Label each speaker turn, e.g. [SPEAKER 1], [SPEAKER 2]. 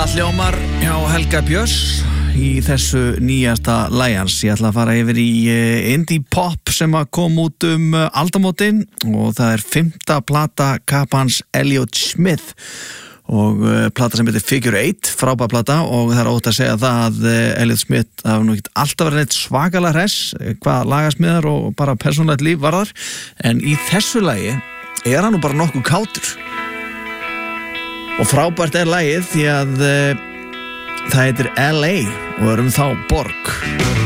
[SPEAKER 1] Það hljómar hjá Helga Björns í þessu nýjasta lagi hans. Ég ætla að fara yfir í indie pop sem að kom út aldamótin og það er 5. plata kapans Elliot Smith og plata sem heitir Figure 8, frábær plata og það er ótt að segja það að Elliot Smith hafa nú ekki alltaf verið neitt svakalega hress hvað lagasmiðar og bara persónulegt líf varðar, en í þessu lagi er hann nú bara nokkuð kátur. Og frábært er lagið því að það heitir LA og þá borg.